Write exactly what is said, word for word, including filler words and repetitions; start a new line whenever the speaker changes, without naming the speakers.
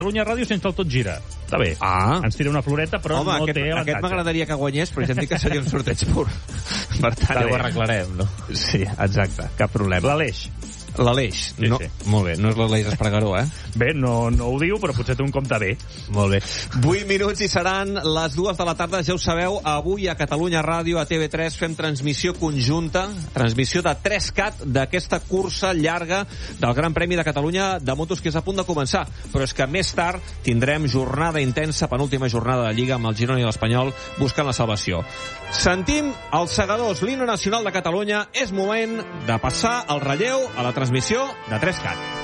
Catalunya Ràdio sense el Tot Gira. Està bé.
Ah.
Ens tira una floreta, però
Home,
no
aquest,
té avantatge.
aquest m'agradaria que guanyés, però ja em dic que seria un sorteig pur. Per tant,
Ja ho arreglarem, no?
Sí, exacte, cap problema.
L'Aleix.
L'Aleix.
Sí,
no,
sí.
Molt bé, no és l'Aleix Espargaró, eh?
Bé, no, no ho diu, però potser té un compte bé.
Molt bé. vuit minuts i seran les dues de la tarda, ja ho sabeu, avui a Catalunya Ràdio, a T V tres, fem transmissió conjunta, transmissió de tres cat d'aquesta cursa llarga del Gran Premi de Catalunya de motos que és a punt de començar. Però és que més tard tindrem jornada intensa, penúltima jornada de Lliga amb el Girona i l'Espanyol buscant la salvació. Sentim els segadors, l'himne nacional de Catalunya. És moment de passar el relleu a la transmissió de tres cat.